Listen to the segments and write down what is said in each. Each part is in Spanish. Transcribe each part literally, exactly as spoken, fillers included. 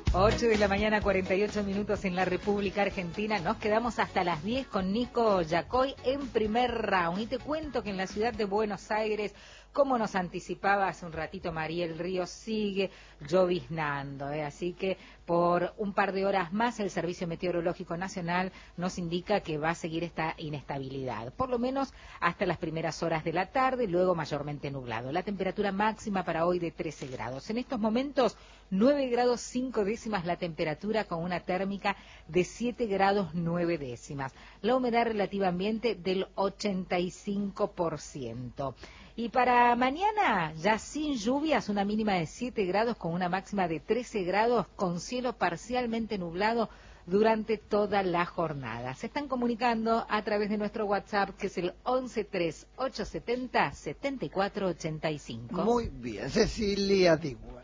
ocho de la mañana, cuarenta y ocho minutos en la República Argentina. Nos quedamos hasta las diez con Nico Yacoy en primer round. Y te cuento que en la ciudad de Buenos Aires, como nos anticipaba hace un ratito Mariel Ríos, sigue lloviznando, ¿eh? Así que por un par de horas más el Servicio Meteorológico Nacional nos indica que va a seguir esta inestabilidad, por lo menos hasta las primeras horas de la tarde, luego mayormente nublado. La temperatura máxima para hoy de trece grados. En estos momentos, nueve grados cinco décimas la temperatura, con una térmica de siete grados nueve décimas. La humedad relativa ambiente del ochenta y cinco por ciento. Y para mañana, ya sin lluvias, una mínima de siete grados con una máxima de trece grados, con cielo parcialmente nublado durante toda la jornada. Se están comunicando a través de nuestro WhatsApp, que es el once tres ocho setenta setenta y cuatro ochenta y cinco. Muy bien, Cecilia Diguan.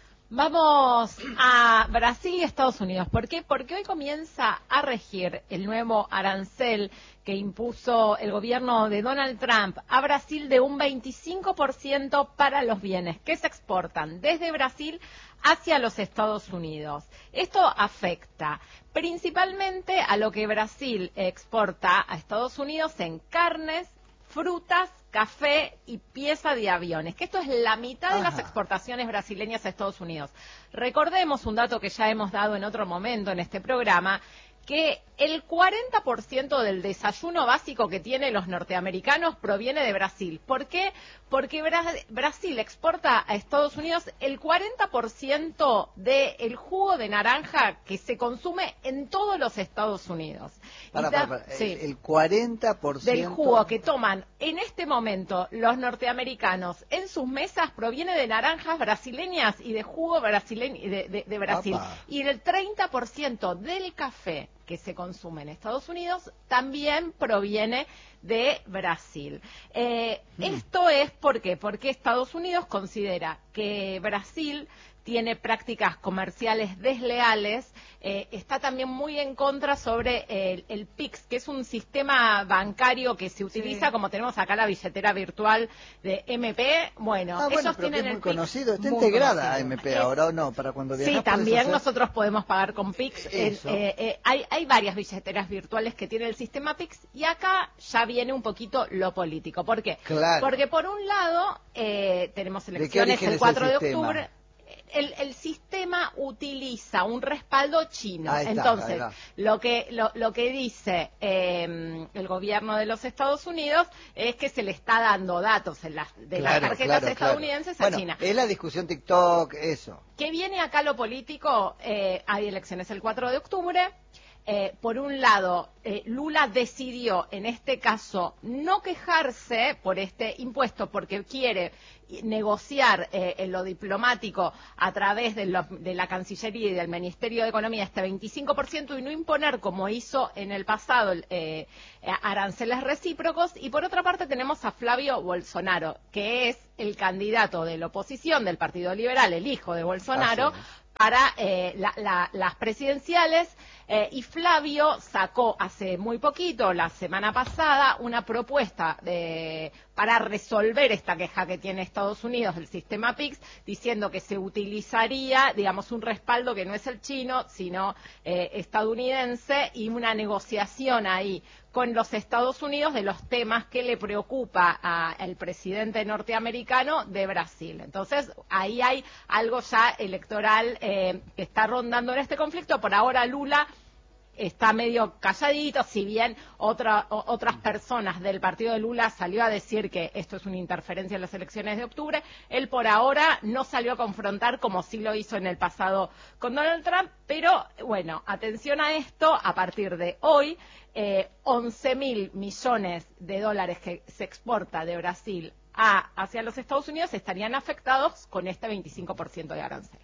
Vamos a Brasil y Estados Unidos. ¿Por qué? Porque hoy comienza a regir el nuevo arancel que impuso el gobierno de Donald Trump a Brasil de un veinticinco por ciento para los bienes que se exportan desde Brasil hacia los Estados Unidos. Esto afecta principalmente a lo que Brasil exporta a Estados Unidos en carnes, frutas, café y pieza de aviones, que esto es la mitad de Ajá. las exportaciones brasileñas a Estados Unidos. Recordemos un dato que ya hemos dado en otro momento en este programa, que el cuarenta por ciento del desayuno básico que tienen los norteamericanos proviene de Brasil. ¿Por qué? Porque Bra Brasil exporta a Estados Unidos el cuarenta por ciento del jugo de naranja que se consume en todos los Estados Unidos. Para, para, para. Sí. El cuarenta por ciento del jugo que toman en este momento los norteamericanos en sus mesas proviene de naranjas brasileñas y de jugo brasileño de, de, de Brasil. Opa. Y el treinta por ciento del café que se consume en Estados Unidos también proviene de Brasil. Eh, mm. Esto es ¿por qué? Porque Estados Unidos considera que Brasil tiene prácticas comerciales desleales, eh, está también muy en contra sobre el, el P I X, que es un sistema bancario que se utiliza, sí. como tenemos acá la billetera virtual de M P. Bueno, ah, ellos bueno, pero tienen que es el muy P I X conocido, está integrada a M P es, ahora o no, para cuando viajas. Sí, también hacer... nosotros podemos pagar con P I X. Eh, eh, eh, hay, hay varias billeteras virtuales que tiene el sistema P I X y acá ya viene un poquito lo político. ¿Por qué? Claro. Porque por un lado eh, tenemos elecciones el cuatro de octubre. El, el sistema utiliza un respaldo chino. Ahí está, Entonces, lo que lo, lo que dice eh, el gobierno de los Estados Unidos es que se le está dando datos en las, de claro, las tarjetas claro, estadounidenses claro. a Bueno, China. Es la discusión TikTok, eso. ¿Qué viene acá lo político? Eh, hay elecciones el cuatro de octubre. Eh, por un lado, eh, Lula decidió, en este caso, no quejarse por este impuesto porque quiere negociar eh, en lo diplomático a través de, lo, de la Cancillería y del Ministerio de Economía este veinticinco por ciento y no imponer, como hizo en el pasado, eh, aranceles recíprocos. Y por otra parte tenemos a Flavio Bolsonaro, que es el candidato de la oposición del Partido Liberal, el hijo de Bolsonaro, para eh, la, la, las presidenciales, eh, y Flavio sacó hace muy poquito, la semana pasada, una propuesta de, para resolver esta queja que tiene Estados Unidos del sistema P I X, diciendo que se utilizaría, digamos, un respaldo que no es el chino, sino eh, estadounidense, y una negociación ahí con los Estados Unidos de los temas que le preocupa al presidente norteamericano de Brasil. Entonces, ahí hay algo ya electoral eh, que está rondando en este conflicto. Por ahora Lula está medio calladito, si bien otra, o, otras personas del partido de Lula salió a decir que esto es una interferencia en las elecciones de octubre. Él por ahora no salió a confrontar como sí lo hizo en el pasado con Donald Trump, pero bueno, atención a esto, a partir de hoy, eh, once mil millones de dólares que se exporta de Brasil a, hacia los Estados Unidos estarían afectados con este veinticinco por ciento de arancel.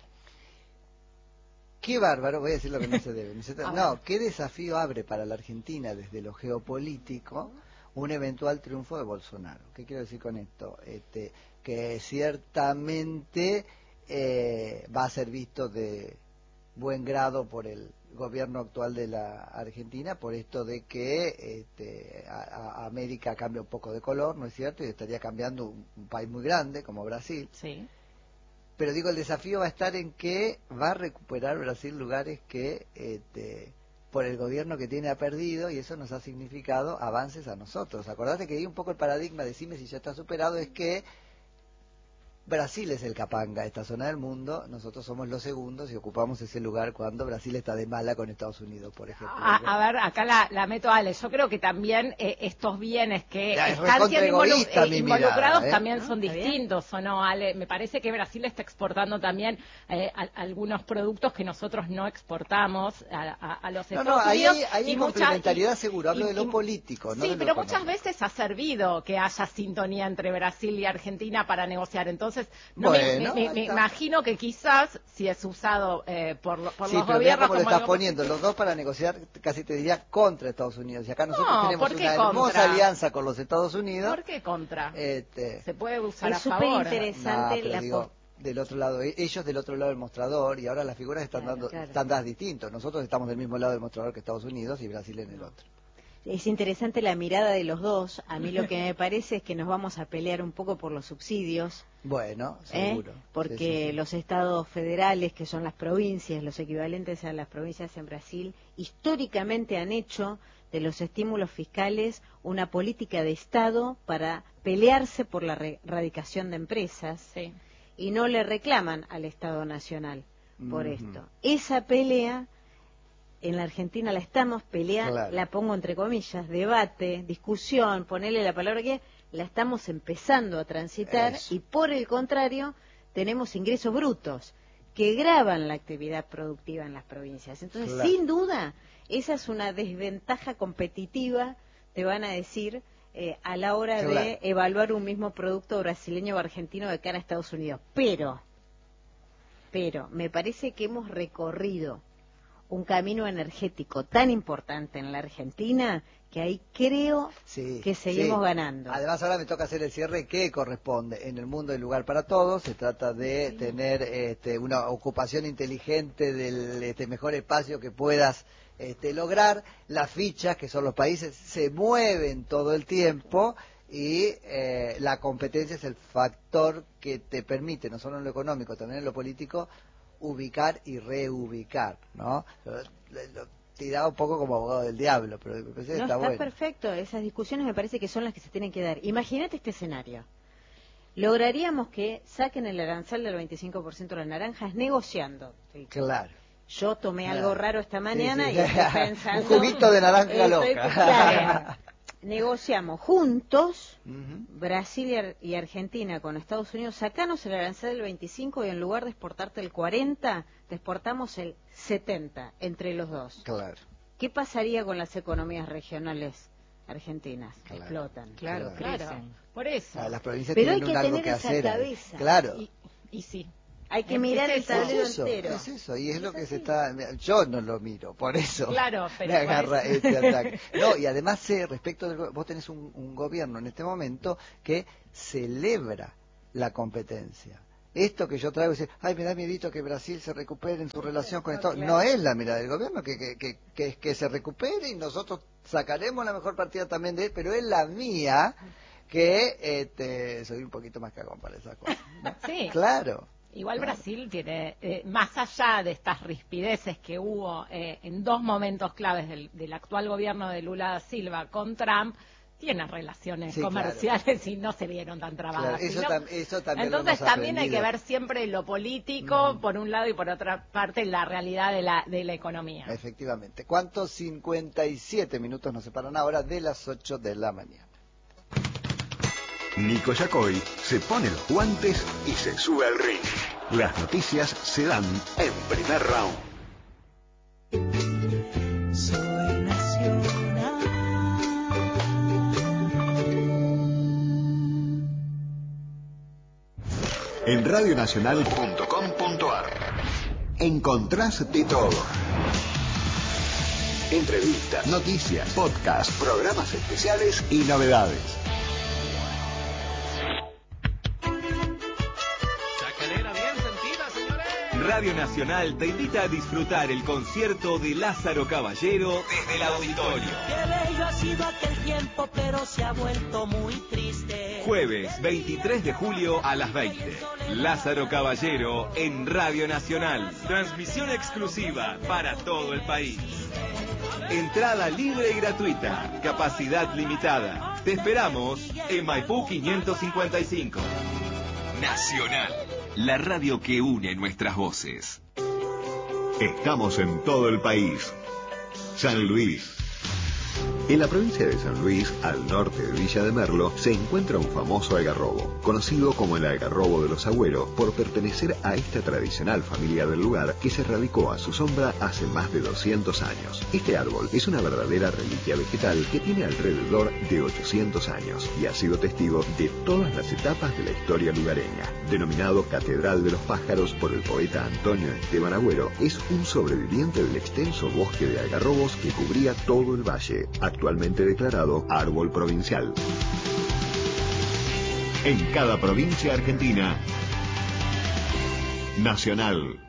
Qué bárbaro, voy a decir lo que no se debe. No, no, qué desafío abre para la Argentina desde lo geopolítico un eventual triunfo de Bolsonaro. ¿Qué quiero decir con esto? Este, que ciertamente eh, va a ser visto de buen grado por el gobierno actual de la Argentina, por esto de que este, a, a América cambia un poco de color, ¿no es cierto? Y estaría cambiando un, un país muy grande como Brasil. Sí. pero digo, el desafío va a estar en que va a recuperar Brasil lugares que este, por el gobierno que tiene ha perdido, y eso nos ha significado avances a nosotros. Acordate que hay un poco el paradigma, decime si ya está superado, es que Brasil es el capanga de esta zona del mundo, nosotros somos los segundos y ocupamos ese lugar cuando Brasil está de mala con Estados Unidos, por ejemplo. A, a ver, acá la, la meto a Ale. Yo creo que también eh, estos bienes que ya, están siendo involu eh, involucrados mirada, ¿eh? también ¿No? son distintos, ¿o no, Ale? Me parece que Brasil está exportando también eh, a, algunos productos que nosotros no exportamos a, a, a los no, Estados no, Unidos. Ahí hay, hay complementariedad, seguro, hablo y, de lo y, político, no Sí, de lo pero económico. muchas veces ha servido que haya sintonía entre Brasil y Argentina para negociar. Entonces, no bueno. me, me, me imagino que quizás, si es usado eh, por, por sí, los pero gobiernos... Como lo estás digo, poniendo los dos para negociar, casi te diría, contra Estados Unidos. Y acá nosotros no, tenemos una contra? hermosa alianza con los Estados Unidos. ¿Por qué contra? Este, Se puede usar es a favor. Es súper interesante no, la digo, del otro lado, ellos del otro lado del mostrador, y ahora las figuras están claro, dando claro. están dadas distintos. Nosotros estamos del mismo lado del mostrador que Estados Unidos y Brasil en el otro. Es interesante la mirada de los dos. A mí lo que me parece es que nos vamos a pelear un poco por los subsidios. Bueno, seguro. ¿eh? Porque sí, sí, sí. los estados federales, que son las provincias, los equivalentes a las provincias en Brasil, históricamente han hecho de los estímulos fiscales una política de Estado para pelearse por la erradicación de empresas, sí. y no le reclaman al Estado Nacional por Uh-huh. esto. Esa pelea en la Argentina la estamos peleando, claro. la pongo entre comillas, debate, discusión, ponerle la palabra que la estamos empezando a transitar. Eso. Y por el contrario tenemos ingresos brutos que gravan la actividad productiva en las provincias. Entonces, claro. sin duda, esa es una desventaja competitiva, te van a decir, eh, a la hora claro. de evaluar un mismo producto brasileño o argentino de cara a Estados Unidos. Pero, pero, me parece que hemos recorrido un camino energético tan importante en la Argentina que ahí creo sí, que seguimos sí. ganando. Además ahora me toca hacer el cierre que corresponde. En el mundo hay lugar para todos, se trata de sí. tener este, una ocupación inteligente del este, mejor espacio que puedas este, lograr. Las fichas, que son los países, se mueven todo el tiempo y eh, la competencia es el factor que te permite, no solo en lo económico, también en lo político, ubicar y reubicar, ¿no? Te da un poco como abogado del diablo, pero me parece que no, está, está bueno. perfecto. Esas discusiones me parece que son las que se tienen que dar. Imagínate este escenario. Lograríamos que saquen el arancel del veinticinco por ciento de las naranjas negociando. Claro. Yo tomé claro. algo raro esta mañana sí, sí. y estoy pensando... un juguito de naranja estoy, loca. Claro. Negociamos juntos, uh-huh. Brasil y Argentina con Estados Unidos, sacanos el arancel del veinticinco y en lugar de exportarte el cuarenta, te exportamos el setenta entre los dos. Claro. ¿Qué pasaría con las economías regionales argentinas? Claro. Explotan. Claro, claro. claro. Por eso. Ah, las provincias Pero hay tienen que un algo tener que esa hacer. cabeza. Claro. Y, y sí. Hay que mirar el tablero es eso, entero. Es eso, y es, es lo que así. se está... Yo no lo miro, por eso claro, pero me agarra este ataque. No, y además sé, respecto del... Vos tenés un, un gobierno en este momento que celebra la competencia. Esto que yo traigo, decir, ay, me da miedito que Brasil se recupere en su relación con Estados Unidos. No es la mirada del gobierno que, que, que, que, que se recupere y nosotros sacaremos la mejor partida también de él, pero es la mía que este, soy un poquito más cagón para esas cosas, ¿no? Sí. Claro. Igual claro. Brasil tiene, eh, más allá de estas rispideces que hubo eh, en dos momentos claves del, del actual gobierno de Lula da Silva con Trump, tiene relaciones sí, comerciales claro. y no se vieron tan trabadas. Claro, eso, ¿no? tam eso también Entonces lo hemos también hay que ver siempre lo político, mm. por un lado, y por otra parte la realidad de la, de la economía. Efectivamente. ¿Cuántos? cincuenta y siete minutos nos separan ahora de las ocho de la mañana. Nico Yacoy se pone los guantes y se sube al ring. Las noticias se dan en primer round. Soy nacional. En radio nacional punto com punto ar encontrás de todo. Entrevistas, noticias, podcasts, programas especiales y novedades. Radio Nacional te invita a disfrutar el concierto de Lázaro Caballero desde el auditorio. Qué bello ha sido aquel tiempo, pero se ha vuelto muy triste. Jueves veintitrés de julio a las veinte. Lázaro Caballero en Radio Nacional. Transmisión exclusiva para todo el país. Entrada libre y gratuita. Capacidad limitada. Te esperamos en Maipú quinientos cincuenta y cinco. Nacional, la radio que une nuestras voces. Estamos en todo el país. San Luis. En la provincia de San Luis, al norte de Villa de Merlo, se encuentra un famoso algarrobo, conocido como el algarrobo de los Agüeros, por pertenecer a esta tradicional familia del lugar que se radicó a su sombra hace más de doscientos años. Este árbol es una verdadera reliquia vegetal que tiene alrededor de ochocientos años y ha sido testigo de todas las etapas de la historia lugareña. Denominado Catedral de los Pájaros por el poeta Antonio Esteban Agüero, es un sobreviviente del extenso bosque de algarrobos que cubría todo el valle, actualmente declarado árbol provincial. En cada provincia argentina, Nacional.